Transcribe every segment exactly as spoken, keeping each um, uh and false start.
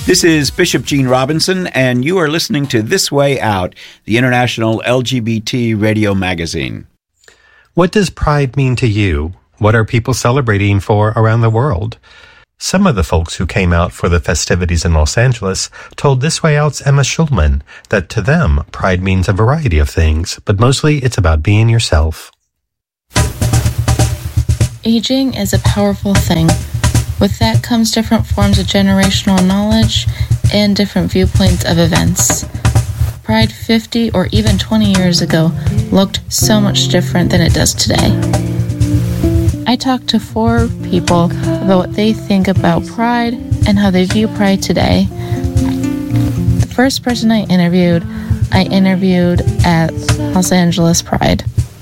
This is Bishop Gene Robinson, and you are listening to This Way Out, the International L G B T radio magazine. What does Pride mean to you? What are people celebrating for around the world? Some of the folks who came out for the festivities in Los Angeles told This Way Out's Emma Schulman that to them, Pride means a variety of things, but mostly it's about being yourself. Aging is a powerful thing. With that comes different forms of generational knowledge and different viewpoints of events. Pride fifty or even twenty years ago looked so much different than it does today. I talked to four people about what they think about Pride and how they view Pride today. The first person I interviewed, I interviewed at Los Angeles Pride.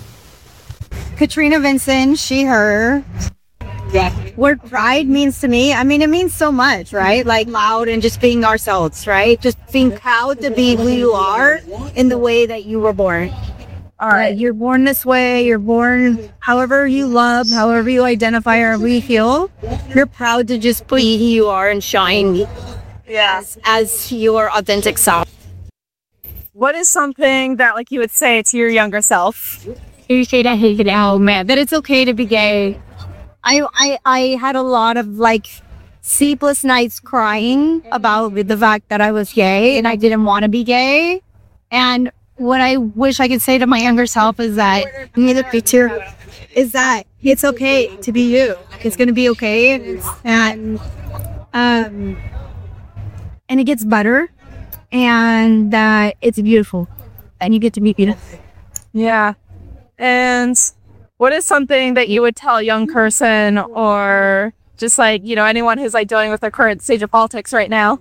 Katrina Vincent, she, her. What Pride means to me, I mean, it means so much, right? Like loud and just being ourselves, right? Just being proud to be who you are in the way that you were born. All right, you're born this way, you're born however you love, however you identify, however you feel. You're proud to just be who you are and shine yeah. as, as your authentic self. What is something that like you would say to your younger self? You say that, hey, oh man, that it's okay to be gay. I, I I had a lot of like sleepless nights crying about the fact that I was gay and I didn't want to be gay. And what I wish I could say to my younger self is that in the picture is that it's okay to be you. It's gonna be okay, and um, and it gets better, and that it's beautiful, and you get to meet beautiful. Yeah, and. What is something that you would tell a young person or just like, you know, anyone who's like dealing with the current stage of politics right now?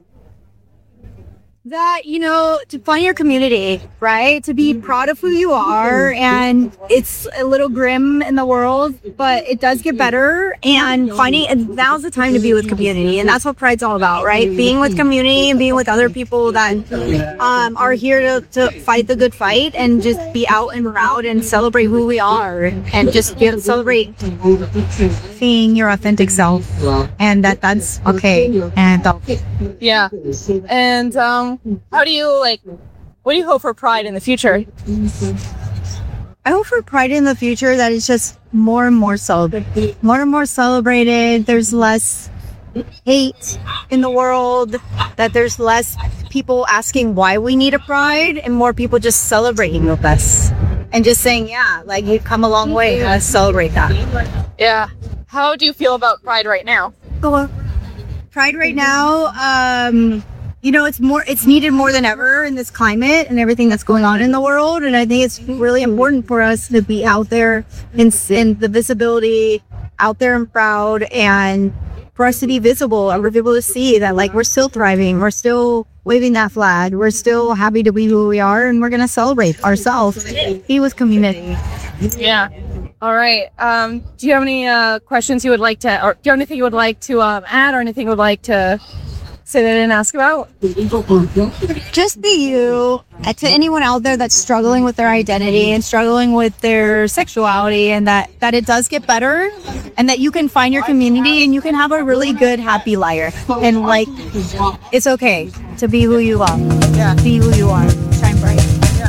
That, you know, to find your community, right? To be proud of who you are. And it's a little grim in the world, but it does get better. And finding, and now's the time to be with community. And that's what Pride's all about, right? Being with community and being with other people that um, are here to, to fight the good fight and just be out and proud and celebrate who we are. And just be able to celebrate being your authentic self. And that that's okay. And uh, yeah. And, um, how do you like what do you hope for Pride in the future? I hope for Pride in the future that it's just more and more celebrated. More and more celebrated. There's less hate in the world, that there's less people asking why we need a Pride and more people just celebrating with us. And just saying, yeah, like you've come a long way, let's celebrate that. Yeah. How do you feel about Pride right now? Pride right now, um you know, it's more, it's needed more than ever in this climate and everything that's going on in the world. And I think it's really important for us to be out there and, and the visibility out there and proud, and for us to be visible and for people to see that like we're still thriving, we're still waving that flag, we're still happy to be who we are, and we're going to celebrate ourselves, be with community. Yeah. All right. Um, do you have any uh, questions you would like to, or do you have anything you would like to um, add or anything you would like to say that I didn't ask about? Just be you. Uh, to anyone out there that's struggling with their identity and struggling with their sexuality, and that, that it does get better, and that you can find your community and you can have a really good, happy life. And like, it's okay to be who you are. Yeah. Be who you are. Shine bright. Yeah.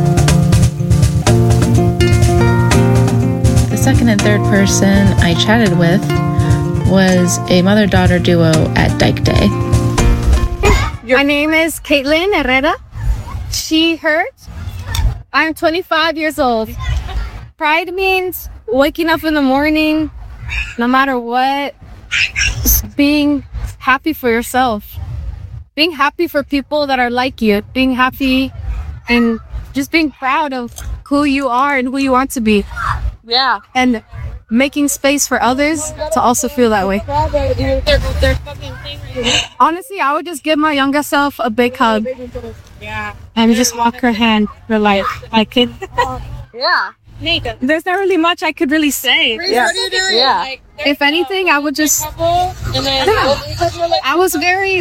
The second and third person I chatted with was a mother-daughter duo at Dyke Day. My name is Caitlin Herrera. She, her. I'm twenty-five years old. Pride means waking up in the morning, no matter what, just being happy for yourself. Being happy for people that are like you. Being happy and just being proud of who you are and who you want to be. Yeah. And making space for others to also feel that way. Honestly, I would just give my younger self a big hug. Yeah. And just walk her hand for life. I could. Yeah. There's not really much I could really say. Yeah. Yeah. If anything, I would just. I was very.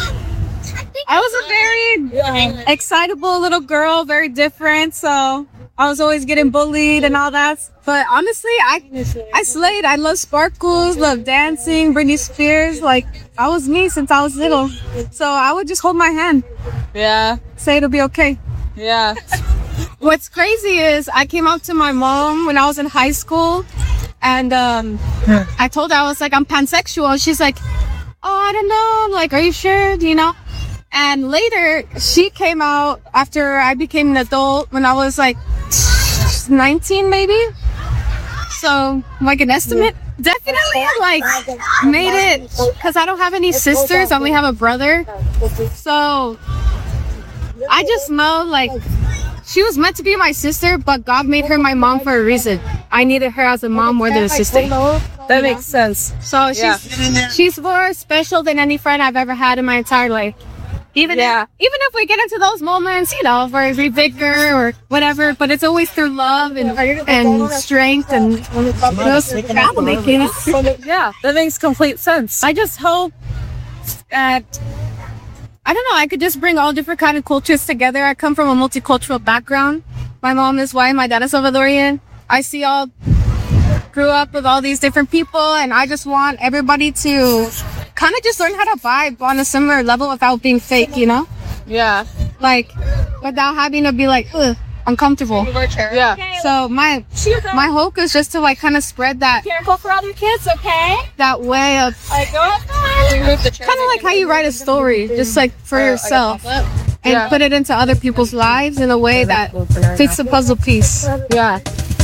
I was a very excitable little girl, very different. So I was always getting bullied and all that. But honestly, I I slayed. I love sparkles, love dancing, Britney Spears. Like, I was me since I was little. So I would just hold my hand. Yeah. Say it'll be okay. Yeah. What's crazy is I came up to my mom when I was in high school. And um, I told her, I was like, I'm pansexual. She's like, oh, I don't know. I'm like, are you sure? Do you know? And later, she came out after I became an adult when I was like nineteen, maybe. So, like an estimate. Definitely, like, made it. Because I don't have any sisters. I only have a brother. So, I just know, like, she was meant to be my sister, but God made her my mom for a reason. I needed her as a mom more than a sister. That makes sense. So she's yeah. she's more special than any friend I've ever had in my entire life. Even yeah. if, even if we get into those moments, you know, where we bicker or whatever, but it's always through love and and strength and those family. Yeah, that makes complete sense. I just hope that, I don't know, I could just bring all different kind of cultures together. I come from a multicultural background. My mom is white, my dad is Salvadorian. I see all, grew up with all these different people, and I just want everybody to kind of just learn how to vibe on a similar level without being fake, you know? Yeah. Like, without having to be like, ugh, uncomfortable. Yeah. So my my hope is just to like kind of spread that. Careful for other kids, okay? That way of Like, go ahead. kind of like how you write a story, just like for yourself, and Yeah. put it into other people's lives in a way that fits the puzzle piece. Yeah.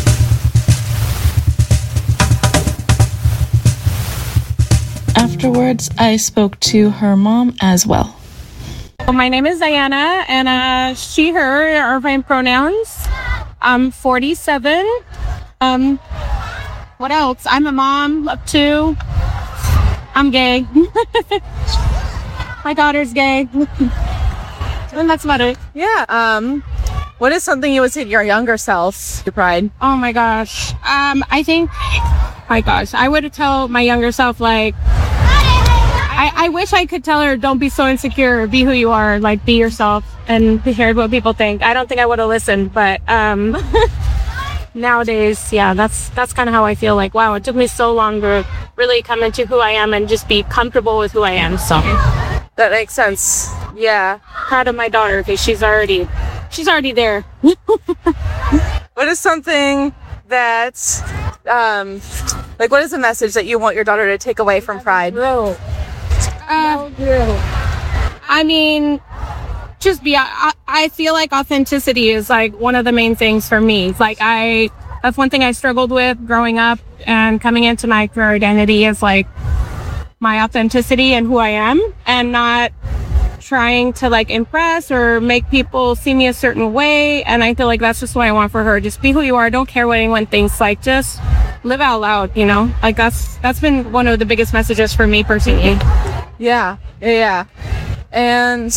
Afterwards, I spoke to her mom as well. Well, my name is Diana, and uh, she, her are my pronouns. I'm forty-seven. Um, what else? I'm a mom of two. I'm gay. My daughter's gay. And that's about it. Yeah. Um, what is something you would say to your younger self, your pride? Oh my gosh. Um, I think, my gosh, I would tell my younger self, like, I, I wish I could tell her, don't be so insecure, be who you are, like, be yourself, and be cared what people think. I don't think I would have listened, but um, nowadays, yeah, that's that's kind of how I feel. Like, wow, it took me so long to really come into who I am and just be comfortable with who I am. So That makes sense. Yeah. proud of my daughter because she's already, she's already there. What is something that, um, like, what is the message that you want your daughter to take away from Pride? Uh, I mean, just be, I, I feel like authenticity is like one of the main things for me. Like I, that's one thing I struggled with growing up and coming into my queer identity is like my authenticity and who I am, and not trying to like impress or make people see me a certain way. And I feel like that's just what I want for her. Just be who you are. Don't care what anyone thinks. Like, just live out loud, you know? Like that's, that's been one of the biggest messages for me personally. Yeah. Yeah. And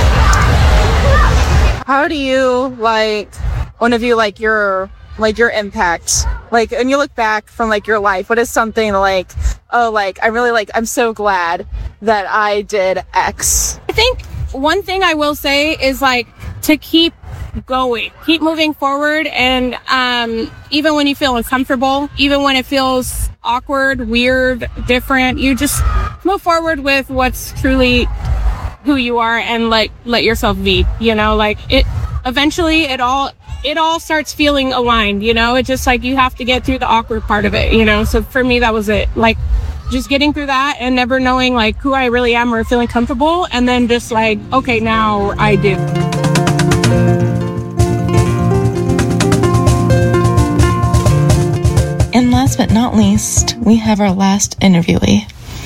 how do you, like, one of you, like, your, like, your impact? Like, and you look back from, like, your life, what is something like, oh, like, I really, like, I'm so glad that I did X? I think one thing I will say is like to keep going, keep moving forward. And um, even when you feel uncomfortable, even when it feels awkward, weird, different, you just move forward with what's truly who you are and like let yourself be, you know, like it eventually it all it all starts feeling aligned, you know. It's just like you have to get through the awkward part of it, you know. So for me, that was it. Like just getting through that and never knowing like who I really am or feeling comfortable, and then just like, okay, now I do. And last but not least, we have our last interviewee.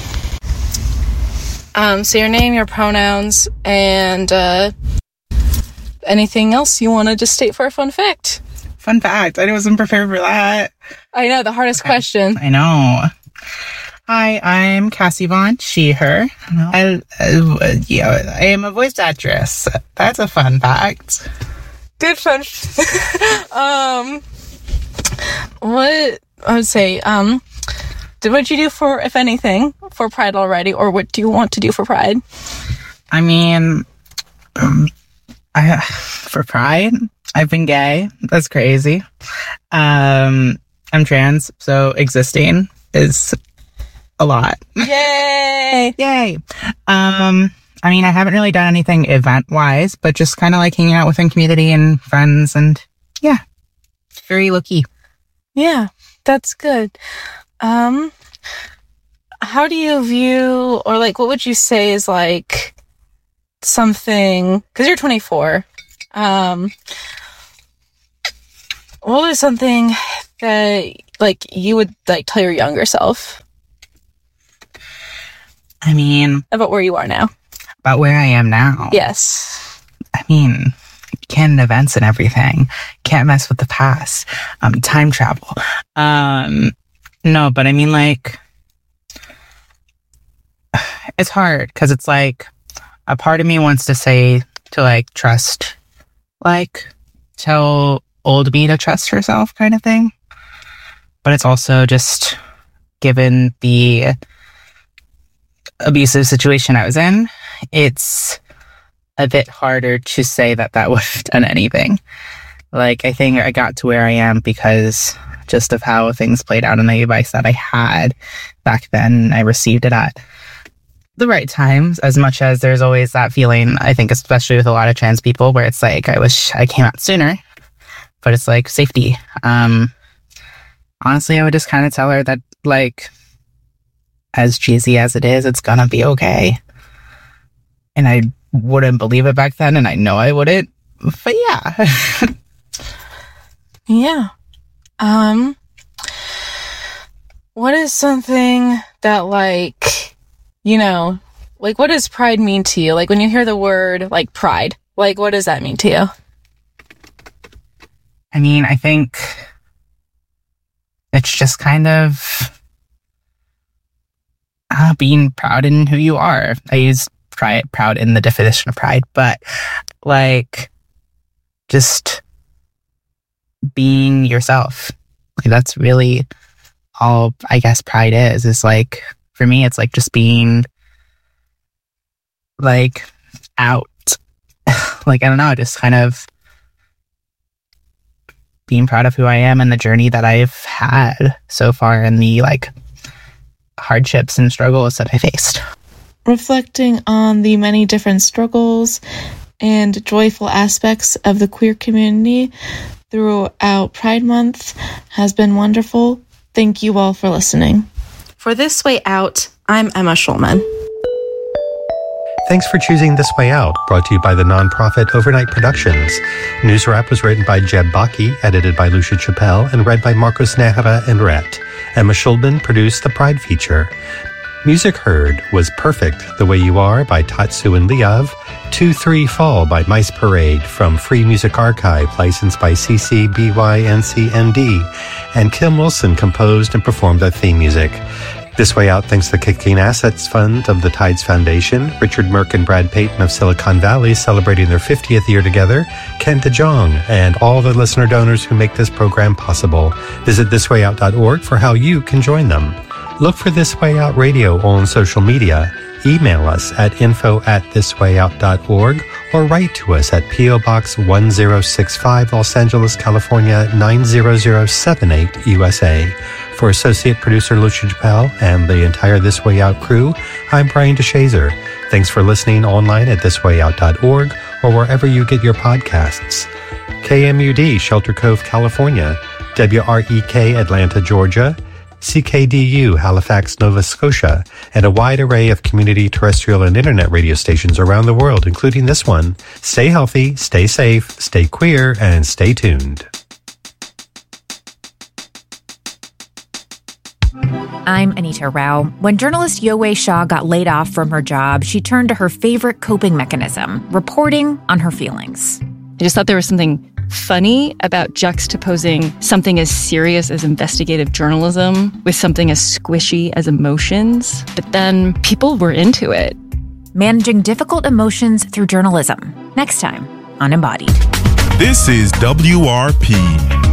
Um, so your name, your pronouns, and uh, anything else you wanted to state for a fun fact. Fun fact. I wasn't prepared for that. I know, the hardest question. I know. Hi, I'm Cassie Vaughn, she, her. I, uh, yeah, I am a voice actress. That's a fun fact. Good fun. um, what I would say, um, did what you do for, if anything, for Pride already, or what do you want to do for Pride? I mean, um, I, for Pride, I've been gay. That's crazy. Um, I'm trans, so existing is a lot. Yay! Yay! Um, I mean, I haven't really done anything event-wise, but just kind of like hanging out within community and friends, and yeah, very low-key. Yeah, that's good. Um, how do you view, or like, what would you say is like something, because you're twenty-four, um, what is something that like you would like tell your younger self? I mean, about where you are now. About where I am now? Yes. I mean, canon events and everything. Can't mess with the past. Um, time travel. Um, no, but I mean, like, it's hard because it's like a part of me wants to say to like trust, like tell old me to trust herself kind of thing. But it's also just given the abusive situation I was in, it's a bit harder to say that that would have done anything. Like, I think I got to where I am because just of how things played out and the advice that I had back then. I received it at the right times, as much as there's always that feeling, I think, especially with a lot of trans people, where it's like, I wish I came out sooner, but it's like safety. Um, honestly, I would just kind of tell her that, like, as cheesy as it is, it's gonna be okay. And I wouldn't believe it back then, and I know I wouldn't, but yeah. Yeah. Um, what is something that, like, you know, like, what does pride mean to you? Like, when you hear the word, like, pride, like, what does that mean to you? I mean, I think it's just kind of uh, being proud in who you are. I use pride, proud in the definition of pride, but like just being yourself. Like, that's really all I guess pride is. Is like, for me, it's like just being like out. Like, I don't know, just kind of being proud of who I am and the journey that I've had so far and the like hardships and struggles that I faced. Reflecting on the many different struggles and joyful aspects of the queer community throughout Pride Month has been wonderful. Thank you all for listening. For This Way Out, I'm Emma Schulman. Thanks for choosing This Way Out, brought to you by the nonprofit Overnight Productions. News Wrap was written by Jeb Baki, edited by Lucia Chappelle, and read by Marcos Nehra and Rhett. Emma Schulman produced the Pride feature. Music heard was Perfect the Way You Are by Tatsu and Liav, two three Fall by Mice Parade from Free Music Archive, licensed by C C B Y N C N D, and Kim Wilson composed and performed the theme music. This Way Out thanks the Kicking Assets Fund of the Tides Foundation, Richard Merck and Brad Payton of Silicon Valley celebrating their fiftieth year together, Ken DeJong, and all the listener donors who make this program possible. Visit this way out dot org for how you can join them. Look for This Way Out Radio on social media. Email us at info at this way out dot org or write to us at P O Box one zero six five, Los Angeles, California nine zero zero seven eight, U S A. For associate producer Lucia Chappelle and the entire This Way Out crew, I'm Brian DeShazer. Thanks for listening online at this way out dot org or wherever you get your podcasts. K M U D, Shelter Cove, California. W R E K, Atlanta, Georgia. C K D U, Halifax, Nova Scotia, and a wide array of community terrestrial and internet radio stations around the world, including this one. Stay healthy, stay safe, stay queer, and stay tuned. I'm Anita Rao. When journalist Yowei Shaw got laid off from her job, she turned to her favorite coping mechanism, reporting on her feelings. I just thought there was something funny about juxtaposing something as serious as investigative journalism with something as squishy as emotions. But then people were into it. Managing difficult emotions through journalism. Next time on Embodied. This is W R P.